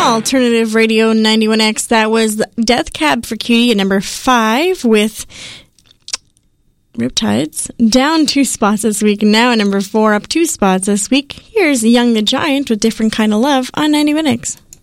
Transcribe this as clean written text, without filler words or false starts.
Alternative Radio 91X. That was Death Cab for Cutie at number 5 with Riptides. Down 2 spots this week. Now at number 4, up 2 spots this week. Here's Young the Giant with Different Kind of Love on 91X.